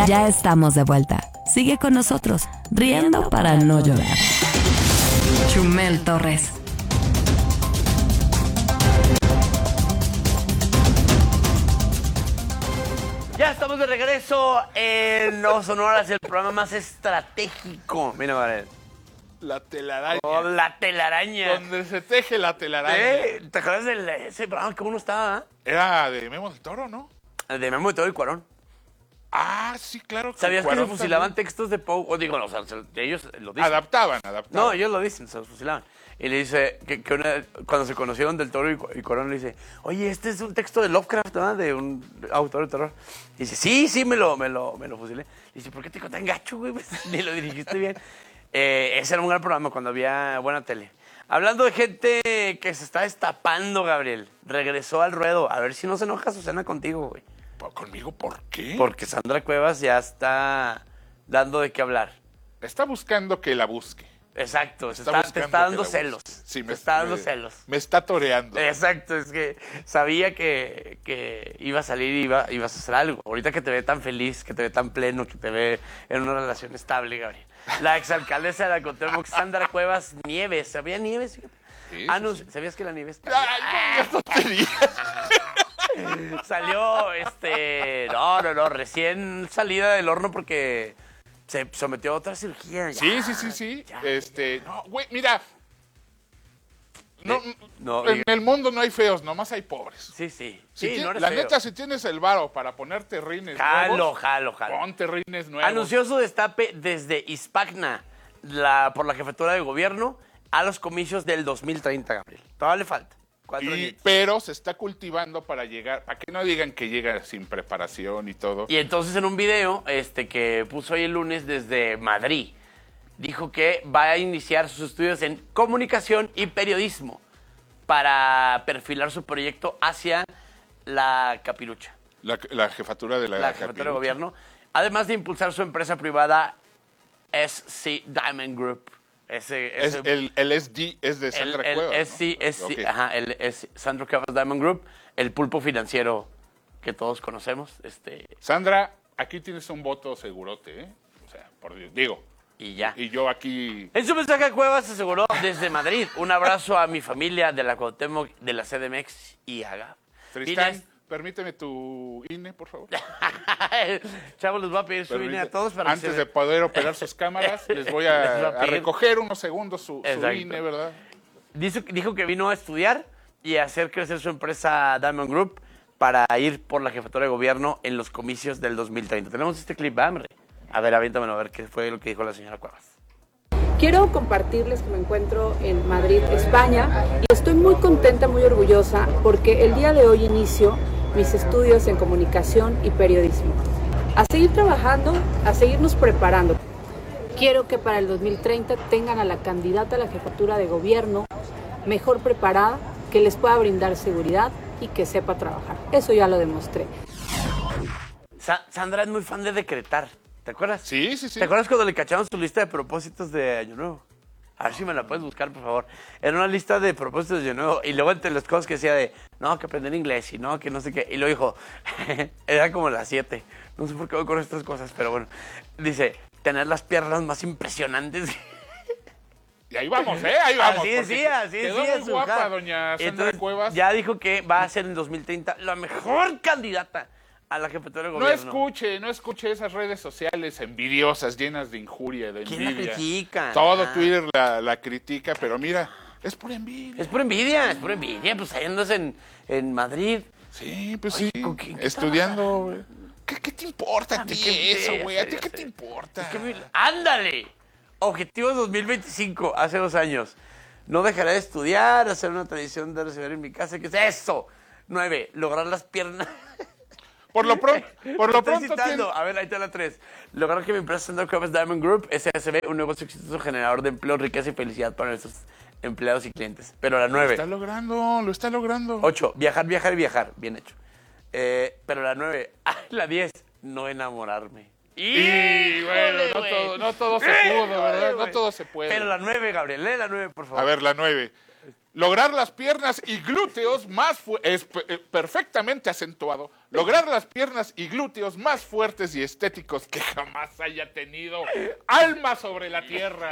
Ya estamos de vuelta. Sigue con nosotros, riendo para no llorar. Chumel Torres. Ya estamos de regreso en Los Sonoras, el programa más estratégico. Mira, Gabriel. La telaraña. Oh, la telaraña. Donde se teje la telaraña. ¿Te acuerdas de ese programa que uno estaba? Era de Memo del Toro, ¿no? De Memo de Toro y Cuarón. Ah, sí, claro. ¿Sabías que se Cuarón fusilaban también. textos de Poe? O digo, no, o sea, ellos lo dicen. Adaptaban. No, ellos lo dicen, se los fusilaban. Y le dice, cuando se conocieron del Toro y Cuarón, le dice, oye, este es un texto de Lovecraft, ¿no? De un autor de terror. Y dice, sí, me lo fusilé. Y dice, ¿por qué te dijo tan gacho, güey? Ni lo dirigiste bien. Ese era un gran programa cuando había buena tele. Hablando de gente que se está destapando, Gabriel, regresó al ruedo. A ver si no se enoja Susana contigo, güey. ¿Conmigo por qué? Porque Sandra Cuevas ya está dando de qué hablar. Está buscando que la busque. Exacto, te buscando está que dando la celos. busque. Sí, te está dando celos. Me está toreando. Exacto, es que sabía que iba a salir y ibas a hacer algo. Ahorita que te ve tan feliz, que te ve tan pleno, que te ve en una relación estable, Gabriel. La exalcaldesa de la Cuauhtémoc, Sandra Cuevas Nieves. ¿Sabía Nieves? Sí, No, sí. ¿sabías que la Nieves? Ay, no, tonterías. Salió, no, recién salida del horno porque se sometió a otra cirugía. Sí. Ya. No, güey, mira. No, en el mundo no hay feos, nomás hay pobres. Sí, No no eres la feo. neta, si tienes el varo para ponerte rines Jalo. nuevos, ponte rines nuevos. Anunció su destape desde Ispagna, por la jefatura de gobierno, a los comicios del 2030, Gabriel. Todavía le falta. 4 años. Pero se está cultivando para llegar, para que no digan que llega sin preparación y todo. Y entonces en un video que puso hoy el lunes desde Madrid, dijo que va a iniciar sus estudios en comunicación y periodismo para perfilar su proyecto hacia la capirucha. La jefatura de la jefatura de gobierno, además de impulsar su empresa privada SC Diamond Group. El SD es de Sandra Cuevas. Okay. Ajá, el Sandra Cuevas Diamond Group, el pulpo financiero que todos conocemos. Sandra, aquí tienes un voto segurote, ¿eh? O sea, por Dios, digo. Y ya. Y yo aquí... En su mensaje a Cuevas aseguró desde Madrid, un abrazo a mi familia de la Cuauhtémoc, de la CDMX y haga. Tristán, permíteme tu INE, por favor. Chavo, les voy a pedir su INE a todos para antes de poder operar sus cámaras, les voy a recoger unos segundos su INE, ¿verdad? Dijo que vino a estudiar y a hacer crecer su empresa Diamond Group para ir por la jefatura de gobierno en los comicios del 2030. Tenemos este clip, hombre. A ver, aviéntamelo a ver qué fue lo que dijo la señora Cuevas. Quiero compartirles que me encuentro en Madrid, España, y estoy muy contenta, muy orgullosa, porque el día de hoy inicio mis estudios en comunicación y periodismo. A seguir trabajando, a seguirnos preparando. Quiero que para el 2030 tengan a la candidata a la jefatura de gobierno mejor preparada, que les pueda brindar seguridad y que sepa trabajar. Eso ya lo demostré. Sandra es muy fan de decretar. ¿Te acuerdas? Sí. ¿Te acuerdas cuando le cachamos su lista de propósitos de Año Nuevo? A ver si me la puedes buscar, por favor. Era una lista de propósitos de Año Nuevo. Y luego entre las cosas que decía no, que aprender inglés y no, que no sé qué. Y luego dijo, era como las 7. No sé por qué voy con estas cosas, pero bueno. Dice, tener las piernas más impresionantes. Y ahí vamos, Ahí vamos. Así decía, quedó muy guapa, doña Sandra Cuevas. Ya dijo que va a ser en 2030 la mejor candidata a la jefatura de gobierno. No escuche esas redes sociales envidiosas, llenas de injuria, de envidia. ¿Quién la critica? Todo Twitter la critica, pero mira, es por envidia. Es por envidia. Pues ahí andas en Madrid. Sí, pues Oye, sí, estudiando. ¿Qué te importa a ti eso, güey? ¿A ti qué te importa? ¡Ándale! Objetivos 2025, hace 2 años. No dejaré de estudiar, hacer una tradición de recibir en mi casa. ¿Qué es eso? 9, lograr las piernas... Por lo pronto A ver, ahí está la 3. Lograr que mi empresa Sandra Cuevas Diamond Group, SSB, un negocio exitoso generador de empleo, riqueza y felicidad para nuestros empleados y clientes. Pero la 9. Lo está logrando. 8, viajar. Bien hecho. Pero la 9, la 10, no enamorarme. Y bueno, no todo se pudo, ¿verdad? No todo se puede. Pero la 9, Gabriel, lee la 9, por favor. A ver, la 9. Lograr las piernas y glúteos más perfectamente acentuado. Lograr las piernas y glúteos más fuertes y estéticos que jamás haya tenido alma sobre la tierra.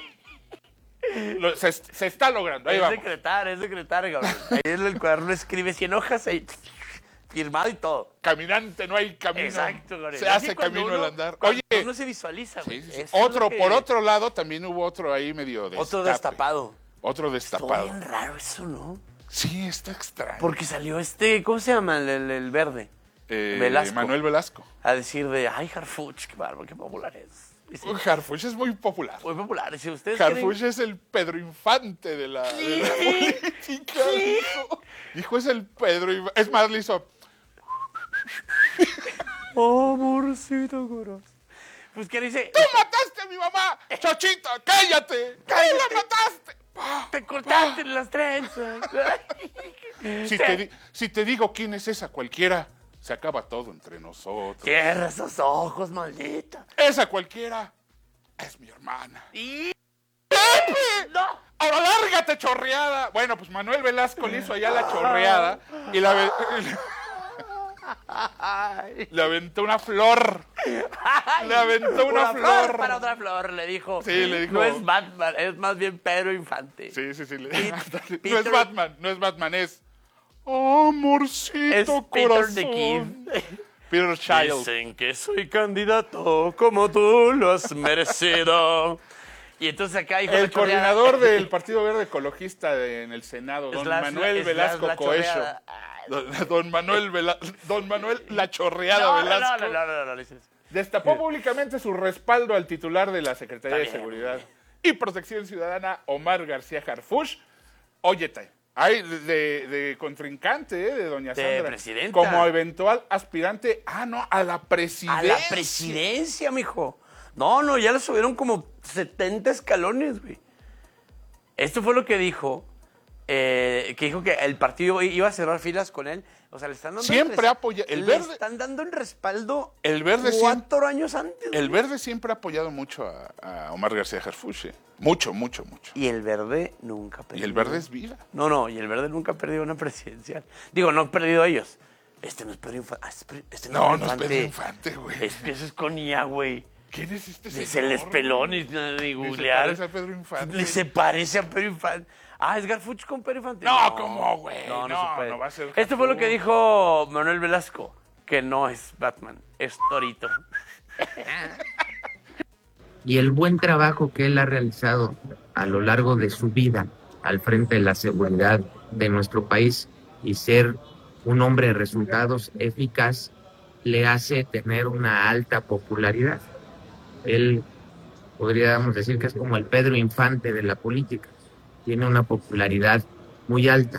Se está logrando. Ahí vamos. Es secretario, cabrón. Ahí en el cuaderno escribe 100 hojas ahí, firmado y todo. Caminante, no hay camino. Exacto, cabrón. Se hace camino al andar. Oye, Oye, uno se visualiza, güey. sí. Por otro lado, también hubo otro ahí medio destape. Otro destapado. Otro Estuvo destapado. bien raro eso, ¿no? Sí, está extraño. Porque salió ¿cómo se llama? El verde. Velasco. Manuel Velasco. A decir ay, Harfuch, qué bárbaro, qué popular es. Dice, Harfuch es muy popular. muy popular. Si ustedes Harfuch es el Pedro Infante de la política. Dijo, es el Pedro Infante. Es más, le hizo... Amorcito corazón. Pues, ¿qué dice? ¡Tú mataste a mi mamá! ¡Chochito, cállate! ¡Tú la mataste! Te cortaste las trenzas. Si te digo quién es esa cualquiera, se acaba todo entre nosotros. Cierra esos ojos, maldita. Esa cualquiera es mi hermana. Y... ¡Pepe! ¡No! ¡Ahora lárgate, chorreada! Bueno, pues Manuel Velasco le hizo allá la chorreada y le aventó una flor. Le aventó una flor. Para otra flor, le dijo. Sí, le dijo. No es Batman, es más bien Pedro Infante. Sí. Peter- No es Batman, es amorcito Es Peter corazón. the Kid. Peter Child. Dicen que soy candidato como tú lo has merecido. Y entonces acá dijo El la chorreada. coordinador del Partido Verde Ecologista en el Senado, don Slash- Manuel slash Velasco la Coello. chorreada. Don Manuel La Chorreada Velasco. No, Destapó públicamente su respaldo al titular de la Secretaría de Está bien. Seguridad y Protección Ciudadana, Omar García Harfuch. Óyete, hay de contrincante, de doña De Sandra. presidenta. Como eventual aspirante, a la presidencia. A la presidencia, mijo. No, ya le subieron como 70 escalones, güey. Esto fue lo que dijo. Que dijo que el partido iba a cerrar filas con él. O sea, le están dando Siempre apoya. El le Verde. están dando el respaldo El Verde 4 años antes. El güey. Verde siempre ha apoyado mucho a Omar García Harfuch. Mucho. Y el Verde nunca perdió. Y el Verde es vida. No, y el Verde nunca ha perdido una presidencial. Digo, no ha perdido ellos. Este no es Pedro Infante. Este No es Pedro Infante, güey. Eso es con IA, güey. ¿Quién es este señor? Se les peló ni googlear. Ni se parece a Pedro Infante. Ni se parece a Pedro Infante. ¿Es Garfuch con Pedro Infante? No, ¿cómo, güey? No No, se puede. no va a ser Esto fue lo que Garfuch. dijo Manuel Velasco, que no es Batman, es Torito. Y el buen trabajo que él ha realizado a lo largo de su vida al frente de la seguridad de nuestro país y ser un hombre de resultados eficaz le hace tener una alta popularidad. Él podríamos decir que es como el Pedro Infante de la política. Tiene una popularidad muy alta.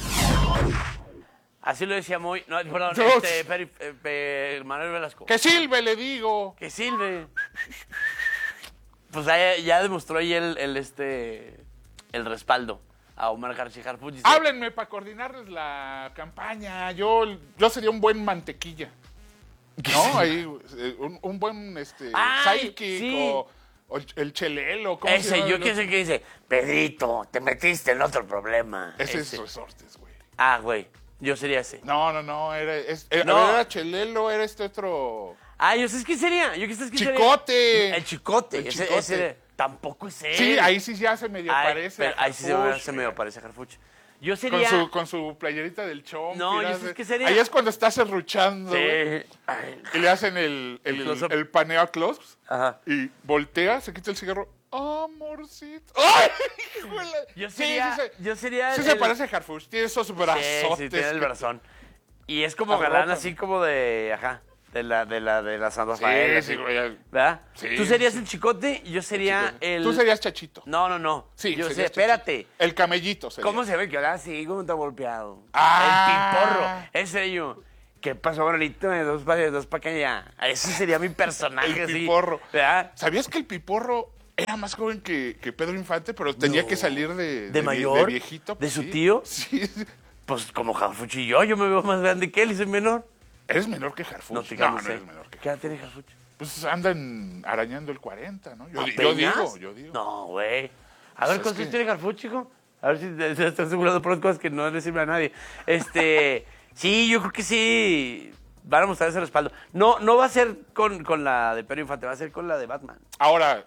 Así lo decía muy... No, perdón, Manuel Velasco. ¡Que silbe, le digo! Que silbe. Pues ya demostró ahí el respaldo a Omar García Harfuch. Dice, Háblenme para coordinarles la campaña. Yo sería un buen mantequilla. ¿No? Ahí, un buen Ay, sidekick sí. o el chelelo. ¿Cómo se Ese, llama yo el qué otro? sé qué dice. Pedrito, te metiste en otro problema. Ese es Resortes, güey. Güey, yo sería ese. No, era No. era Chelelo, era este otro... Yo sé quién sería. Chicote. El Chicote. El Ese Chicote. tampoco es él. Sí, ahí sí ya se medio parece pero a ahí sí Harfuch, se medio parece a Harfuch. Yo Con sería... su playerita del chomp. No, yo sé qué sería. Ahí es cuando está serruchando. Sí. güey. Y le hacen el close-up. el paneo a close. Ajá. Y voltea, se quita el cigarro. Amorcito. ¡Ay! Híjole. Yo sería Sí se parece a Harfuch. Tiene esos brazotes. Sí, tiene el que- brazón. Y es como Arropan. galán así como de... de la San Rafael. Sí, así, güey. ¿verdad? Sí, Tú serías sí. el Chicote y yo sería el... Tú serías Chachito. No. Sí, Yo serías sé, Chachito. espérate. El camellito sería. ¿Cómo se ve que ahora sí, como está golpeado? Ah. El piporro. Ese yo. ¿Qué pasó, Manolito? Dos para acá ya. Ese sería mi personaje, El así, piporro. ¿verdad? ¿Sabías que el piporro era más joven que Pedro Infante, pero tenía que salir ¿De mayor? de viejito? ¿De pues su sí. tío? Sí. Pues como Harfuch y yo me veo más grande que él y soy menor. ¿Eres menor que Harfuch? No, te no sé. eres menor que ¿Qué edad tiene Harfuch? Pues andan arañando el 40, ¿no? Yo ¿Apenas? digo. No, güey. A ver, Pues ¿cuántos es que- tiene Harfuch, chico? A ver si se está asegurando por las cosas que no le sirven a nadie. Sí, yo creo que sí van a mostrar ese respaldo. No va a ser con la de Pedro Infante, va a ser con la de Batman. Ahora,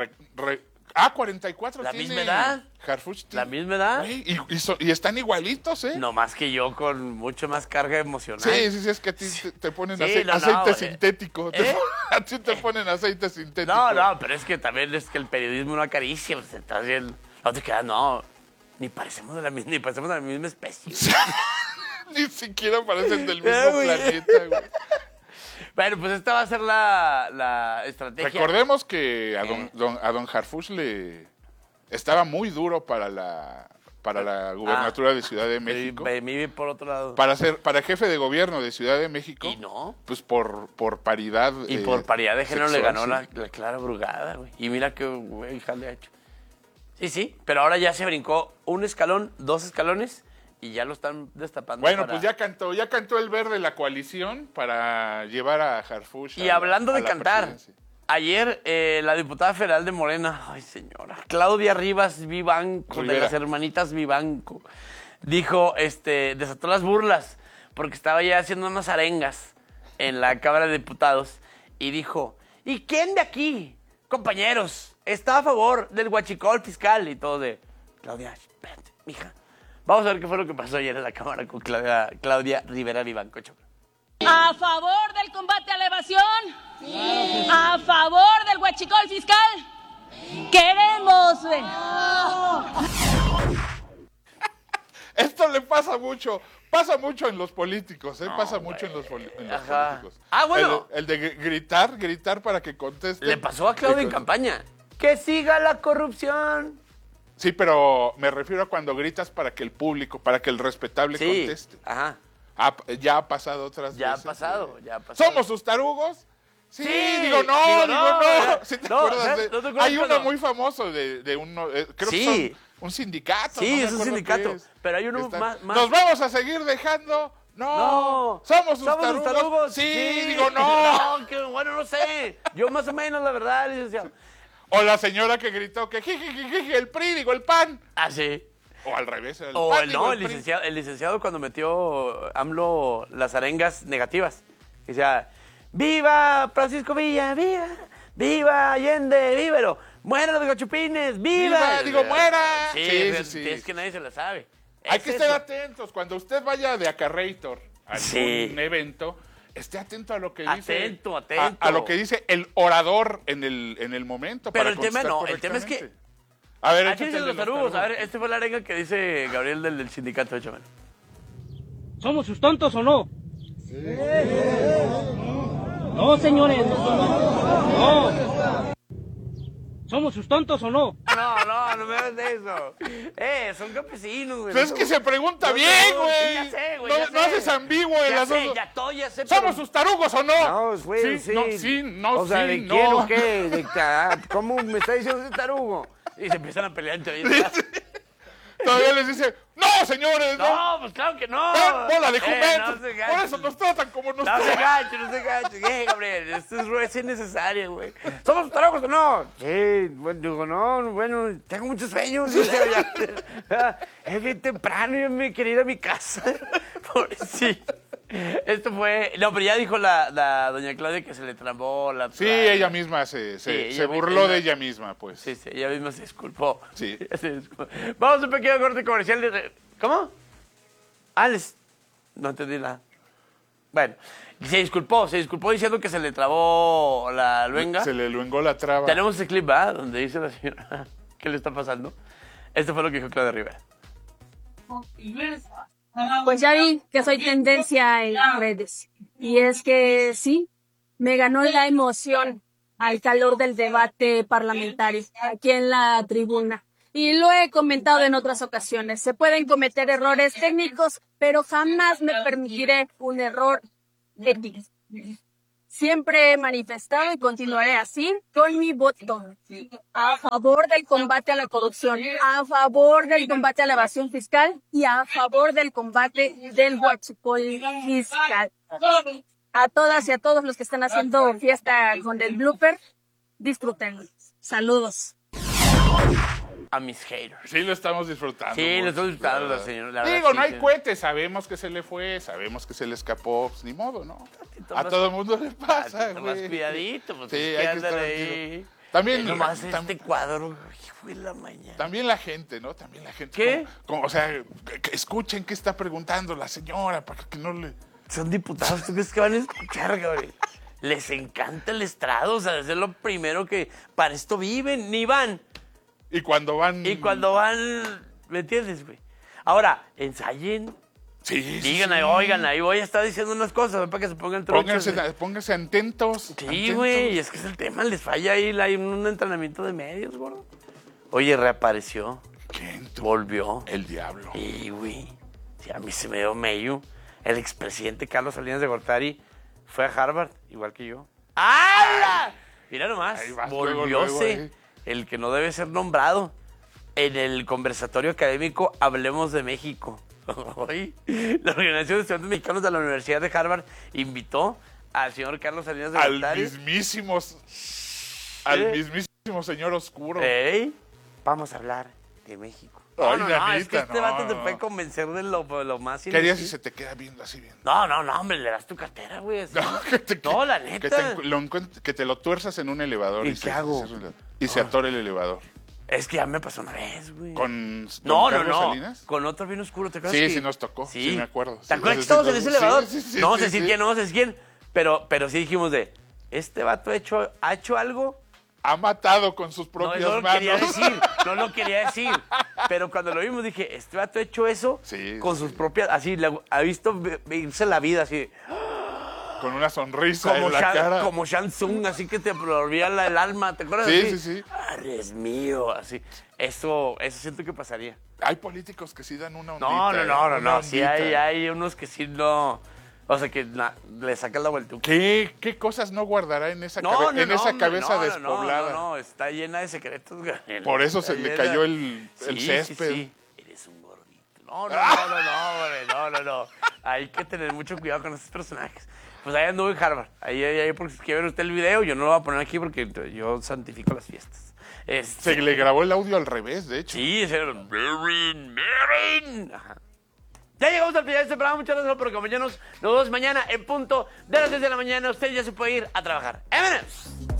A44 ¿La tiene misma edad? Harfuch ¿La misma edad? Güey, y están igualitos, ¿eh? No más que yo con mucho más carga emocional. Sí, es que a ti te ponen Sí, aceite sintético. ¿Eh? A ti te ponen aceite sintético. No, pero es que también es que el periodismo no acaricia. Pues, estás bien, no te quedas, ni parecemos de la misma especie. Ni siquiera parecen del mismo planeta, güey. Bueno, pues esta va a ser la estrategia. Recordemos que a don Harfuch le estaba muy duro para la gubernatura de Ciudad de México. Me por otro lado. Para jefe de gobierno de Ciudad de México. Y no. Pues por paridad. Y por paridad de género sexual, le ganó sí. la Clara Brugada, güey. Y mira qué hija le ha hecho. Sí, pero ahora ya se brincó un escalón, 2 escalones y ya lo están destapando. Bueno, pues ya cantó el verde la coalición para llevar a Harfuch. Y hablando de cantar, ayer la diputada federal de Morena, ay señora, Claudia Rivas Vivanco, de las hermanitas Vivanco, dijo, desató las burlas, porque estaba ya haciendo unas arengas en la Cámara de Diputados, y dijo, ¿y quién de aquí, compañeros, está a favor del huachicol fiscal? Y todo de, Claudia, espérate, mija. Vamos a ver qué fue lo que pasó ayer en la Cámara con Claudia Rivera Vivanco. ¿A favor del combate a la evasión? Sí. ¿A favor del huachicol fiscal? ¡Queremos! Esto le pasa mucho en los políticos, pasa mucho en los políticos. Bueno. El de gritar para que conteste. Le pasó a Claudia en campaña. ¡Que siga la corrupción! Sí, pero me refiero a cuando gritas para que el público, para que el respetable conteste. Ajá. Ya ha pasado otras veces. Ya ha pasado. ¿Somos sus tarugos? Sí, digo no. ¿Sí te acuerdas ¿no te acuerdas hay uno muy famoso de uno, creo que son un sindicato. Sí, no es un sindicato. Pero hay uno más. ¿Nos vamos a seguir dejando? No. ¿Somos sus tarugos? Sí, digo no. No, que bueno, no sé. Yo más o menos, la verdad, licenciado. O la señora que gritó que jiji, el PRI, digo el PAN. Ah, sí. O al revés. El licenciado cuando metió AMLO las arengas negativas. Decía, ¡viva Francisco Villa! ¡Viva Allende! ¡Vívelo! ¡Mueran los gachupines! ¡Viva! Digo, muera. Sí. Es que nadie se la sabe. Hay que estar atentos. Cuando usted vaya de Acarreator a algún evento, esté atento a lo que dice. Atento. A lo que dice el orador en el momento. Pero el tema es que. A ver, aquí dicen los tarugos. A ver, fue la arenga que dice Gabriel del sindicato, échame. ¿Somos sus tontos o no? Sí. No, señores. No. ¿Somos sus tontos o no? No me hagas de eso. Son campesinos, güey. Pero es que se pregunta bien, güey. Ya sé, güey. No haces ambiguo el asunto. Ya sé. ¿Somos sus tarugos o no? No, güey, sí. O sea, ¿de quién o qué? ¿Cómo me está diciendo ese tarugo? Y se empiezan a pelear entre ellos. Todavía les dice, ¡no, señores! No, pues claro que no. ¡Bola de jumentos! No Por eso nos tratan como nos tratan. tratan. No se gachen. Gabriel, esto es innecesario, güey. ¿Somos tarugos o no? Sí, bueno, tengo muchos sueños. Es bien temprano, yo me quería ir a mi casa. Pobrecito. Esto fue... No, pero ya dijo la doña Claudia que se le trambó la... Sí, ella misma se burló de ella misma, pues. Sí, ella misma se disculpó. Sí. Vamos a un pequeño corte comercial. ¿Cómo? No entendí nada. Bueno, se disculpó diciendo que se le trabó la luenga. Se le luengó la traba. Tenemos ese clip, ¿verdad? Donde dice la señora, ¿qué le está pasando? Esto fue lo que dijo Claudia Rivera. Pues ya vi que soy tendencia en redes. Y es que sí, me ganó la emoción al calor del debate parlamentario aquí en la tribuna. Y lo he comentado en otras ocasiones. Se pueden cometer errores técnicos, pero jamás me permitiré un error ético. Siempre he manifestado y continuaré así con mi voto a favor del combate a la corrupción, a favor del combate a la evasión fiscal y a favor del combate del huachicol fiscal. A todas y a todos los que están haciendo fiesta con el blooper, disfruten. Saludos. a mis haters. Sí, lo estamos disfrutando. Sí, lo estamos disfrutando, ¿verdad? señor. La Digo, verdad, no sí, hay sí. cohetes, sabemos que se le fue, sabemos que se le escapó, pues ni modo, ¿no? A más- todo el mundo le pasa, Tantito más güey. cuidadito, pues Sí, es que hay que andan estar ahí. También, Nomás tam- este cuadro, hijo de la mañana. También la gente, ¿no? También la gente. ¿Qué? O sea, que escuchen qué está preguntando la señora para que no le... Son diputados, ¿tú crees que van a escuchar, Gabriel? Les encanta el estrado, o sea, es lo primero que... Para esto viven, ni van. Y cuando van... Y cuando van... ¿Me entiendes, güey? Ahora, ensayen. Sí, sí, Digan, sí. oigan, ahí voy a estar diciendo unas cosas para que se pongan truchas. Pónganse atentos. Sí, atentos. güey, es que es el tema, les falla ahí hay un entrenamiento de medios, gordo. Oye, reapareció, ¿Quién? Tú? volvió. El diablo. Y, güey, sí, a mí se me dio medio. El expresidente Carlos Salinas de Gortari fue a Harvard, igual que yo. ¡Hala! Mira nomás, Ahí vas, luego, volvióse luego, el que no debe ser nombrado en el conversatorio académico Hablemos de México. Hoy, la Organización de Estudiantes Mexicanos de la Universidad de Harvard invitó al señor Carlos Salinas de Al Gortari. mismísimo señor oscuro. Ey, vamos a hablar de México. Ay, es Dianita, que este no, vato te no. puede convencer de lo más ¿Qué harías si indecible. se te queda viendo así bien? No, hombre, le das tu cartera, güey. así. No, la neta. Que te lo tuerzas en un elevador. ¿Y qué hago? Y se atore el elevador. Es que ya me pasó una vez, güey. ¿Con No, Carlos Salinas? Con otro bien oscuro, ¿te acuerdas? Sí, que- sí nos tocó, sí me acuerdo. ¿Te Sí, acuerdas que sí, estábamos sí, en ese sí, elevador? sí, No sí, sé si sí. quién, no sé si quién. Pero sí dijimos ¿este vato ha hecho algo? Ha matado con sus No, propias no lo manos. quería decir, no lo quería decir. Pero cuando lo vimos dije, este vato ha hecho eso Sí, con sí, sus sí. propias, así, ha visto irse la vida, así, Con una sonrisa en la cara. como Shang Tsung, así que te olvida el alma, ¿te acuerdas? Sí, Así, sí, sí. Es mío, así. Eso siento que pasaría. Hay políticos que sí dan una ondita. No, sí ondita. hay unos que sí no, o sea, que le sacan la vuelta. ¿Qué cosas no guardará en esa, cabeza despoblada? No, está llena de secretos, Gabriel. Por eso Está se le llena- cayó el Sí, césped. Sí. Eres un gordito. No, no. Hay que tener mucho cuidado con estos personajes. Pues ahí anduve en Harvard. Ahí, porque si quiere ver usted el video, yo no lo voy a poner aquí porque yo santifico las fiestas. Se le grabó el audio al revés, de hecho. Sí, ese era Marin. Ajá. Ya llegamos al final de este programa. Muchas gracias por acompañarnos. Nos vemos mañana en punto de las 10 de la mañana. Usted ya se puede ir a trabajar. ¡Vámonos!